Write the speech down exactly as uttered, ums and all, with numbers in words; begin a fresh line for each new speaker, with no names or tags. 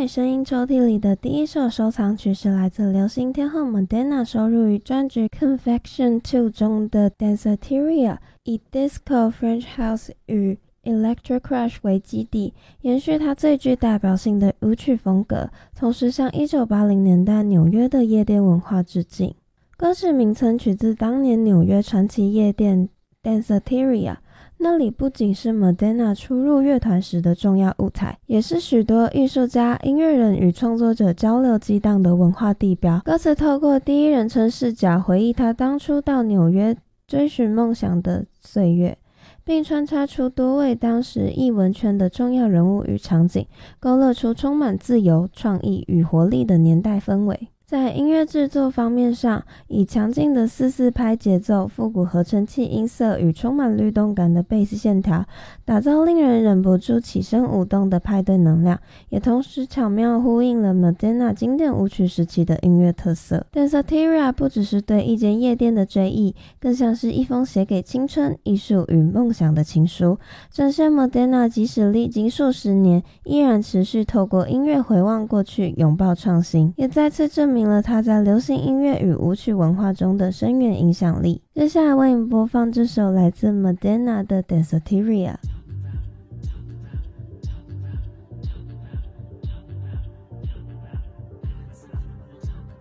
美声音抽屉里的第一首收藏曲是来自流行天后 Madonna 收录于专辑 Confection 二中的 Danceteria， 以 Disco French House 与 Electro Crush 为基底，延续她最具代表性的舞曲风格，同时向一九八零年代纽约的夜店文化致敬。歌曲名称取自当年纽约传奇夜店 Danceteria，那里不仅是 Madonna 初入乐团时的重要舞台，也是许多艺术家、音乐人与创作者交流激荡的文化地标。歌词透过第一人称视角回忆他当初到纽约追寻梦想的岁月，并穿插出多位当时艺文圈的重要人物与场景，勾勒出充满自由、创意与活力的年代氛围。在音乐制作方面上，以强劲的四四拍节奏、复古合成器音色与充满律动感的贝斯线条，打造令人忍不住起身舞动的派对能量，也同时巧妙呼应了 Madonna 经典舞曲时期的音乐特色。Danceteria 不只是对一间夜店的追忆，更像是一封写给青春、艺术与梦想的情书，展现 Madonna 即使历经数十年，依然持续透过音乐回望过去，拥抱创新，也再次证明了他在流行音乐与舞曲文化中的深远影响力。接下来为你播放这首来自 Madonna 的 Danceteria。